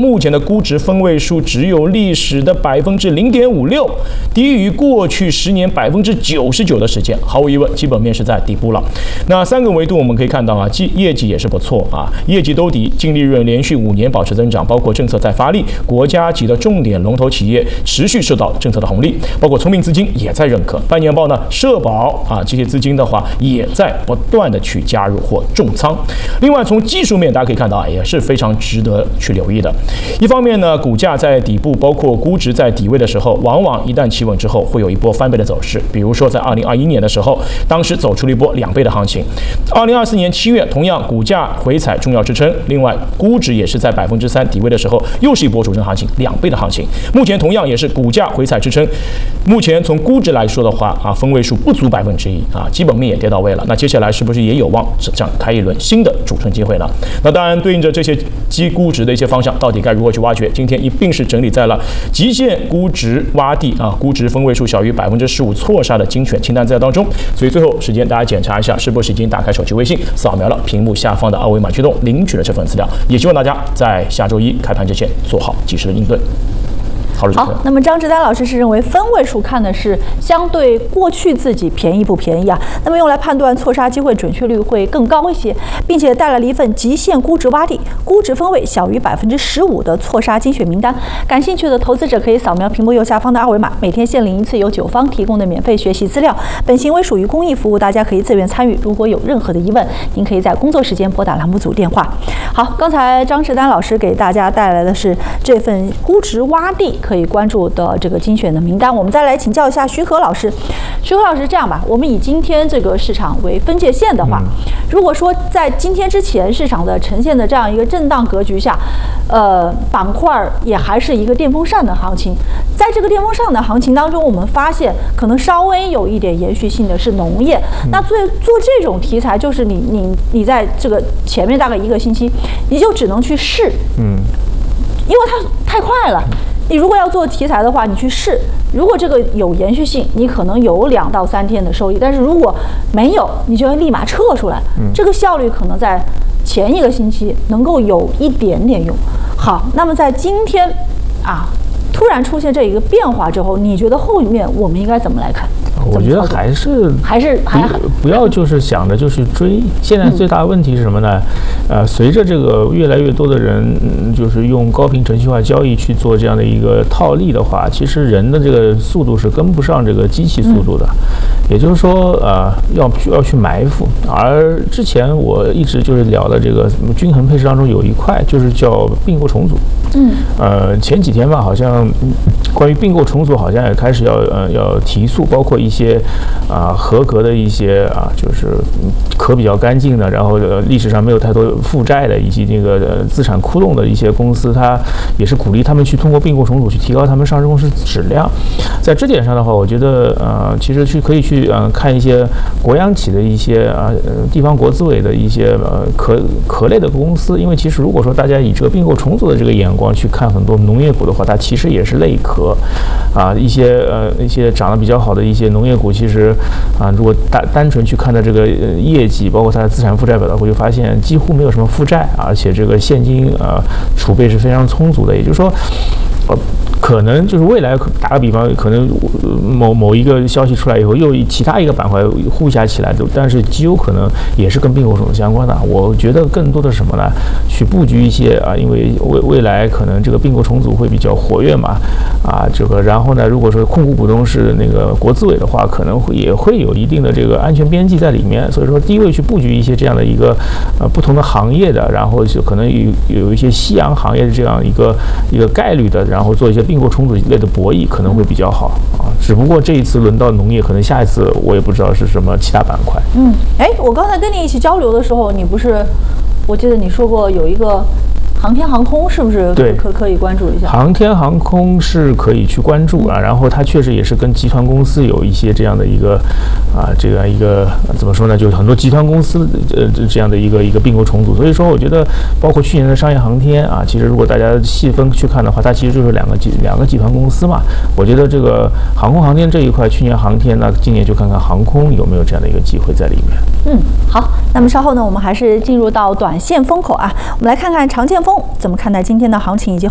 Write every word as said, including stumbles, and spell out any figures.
目前的估值分位数只有历史的百分之零点五六，低于过去十年百分之九十九的时间，毫无疑问，基本面是在底部了。那三个维度我们可以看到啊，绩业绩也是不错啊，业绩兜底，净利润连续五年保持增长，包括政策在发力，国家级的重点龙头企业持续受到政策的红利，包括聪明资金也在认可。半年报呢，社保啊这些资金的话也在不断的去加入或重仓。另外从技术面大家可以看到啊，也是非常值得去留意的。一方面呢，股价在底部，包括估值在底位的时候，往往一旦企稳之后，会有一波翻倍的走势。比如说在二零二一年的时候，当时走出了一波两倍的行情。二零二四年七月，同样股价回踩重要支撑，另外估值也是在百分之三底位的时候，又是一波主升行情，两倍的行情。目前同样也是股价回踩支撑，目前从估值来说的话啊，分位数不足百分之一啊，基本面也跌到位了。那接下来是不是也有望展开一轮新的主升机会呢？那当然，对应着这些基估值的一些方向，到底该如何去挖掘？今天一并是整理在了极限估值洼地啊，估值分位数小于百分之十五错杀的精选清单资料当中。所以最后时间大家检查一下，是不是已经打开手机微信，扫描了屏幕下方的二维码驱动领取了这份资料。也希望大家在下周一开盘之前做好及时的应对。 好，那么张志丹老师是认为分位数看的是相对过去自己便宜不便宜啊，那么用来判断错杀机会准确率会更高一些，并且带来了一份极限估值洼地，估值分位小于百分之十五的错杀精选名单。感兴趣的投资者可以扫描屏幕右下方的二维码，每天限领一次由九方提供的免费学习资料。本行为属于公益服务，大家可以自愿参与。如果有任何的疑问，您可以在工作时间拨打栏目组电话。好，刚才张志丹老师给大家带来的是这份估值洼地可以关注的这个精选的名单。我们再来请教一下徐和老师。徐和老师，这样吧，我们以今天这个市场为分界线的话，如果说在今天之前市场的呈现的这样一个震荡格局下，呃，板块也还是一个电风扇的行情。在这个电风扇的行情当中，我们发现可能稍微有一点延续性的是农业。那做做这种题材，就是你你你在这个前面大概一个星期，你就只能去试，嗯，因为它太快了。你如果要做题材的话，你去试，如果这个有延续性，你可能有两到三天的收益；但是如果没有，你就要立马撤出来。嗯，这个效率可能在前一个星期能够有一点点用。好，那么在今天啊，突然出现这一个变化之后，你觉得后面我们应该怎么来看？ 我觉得还是还是还不要就是想着就去追。现在最大的问题是什么呢？呃，随着这个越来越多的人，嗯，就是用高频程序化交易去做这样的一个套利的话，其实人的这个速度是跟不上这个机器速度的。也就是说，呃，要要去埋伏。而之前我一直就是聊的这个均衡配置当中有一块就是叫并购重组。嗯，呃，前几天吧，好像关于并购重组好像也开始要呃要提速，包括一些啊、呃、合格的一些啊，就是壳比较干净的，然后呃历史上没有太多负债的，以及那个、呃、资产窟窿的一些公司，它也是鼓励他们去通过并购重组去提高他们上市公司质量。在这点上的话，我觉得呃其实去可以去呃看一些国央企的一些啊、呃、地方国资委的一些呃壳壳类的公司，因为其实如果说大家以这个并购重组的这个眼光去看很多农业股的话，它其实也是类壳啊，一些呃一些涨得比较好的一些农业股，其实啊如果单单纯去看它这个业绩，包括它的资产负债表的话，就发现几乎没有什么负债，而且这个现金呃储备是非常充足的，也就是说呃可能就是未来打个比方，可能某某一个消息出来以后，又其他一个板块互下起来，但是极有可能也是跟并购重组相关的。我觉得更多的是什么呢？去布局一些啊，因为未未来可能这个并购重组会比较活跃嘛，啊，这个然后呢，如果说控股股东是那个国资委的话，可能会也会有一定的这个安全边际在里面。所以说，低位去布局一些这样的一个呃不同的行业的，然后就可能有有一些夕阳行业的这样一个一个概率的，然后做一些并购重组类的博弈，可能会比较好啊。只不过这一次轮到农业，可能下一次我也不知道是什么其他板块。 嗯，哎，我刚才跟你一起交流的时候，你不是，我记得你说过有一个航天航空，是不是对可可以关注一下？ 航天航空是可以去关注啊，然后它确实也是跟集团公司有一些这样的一个啊，这个一个怎么说呢？就是很多集团公司呃这样的一个一个并购重组。所以说，我觉得包括去年的商业航天啊，其实如果大家细分去看的话，它其实就是两个集两个集团公司嘛。我觉得这个航空航天这一块，去年航天呢，今年就看看航空有没有这样的一个机会在里面。 嗯，好，那么稍后呢，我们还是进入到短线风口啊，我们来看看长线风怎么看待今天的行情以及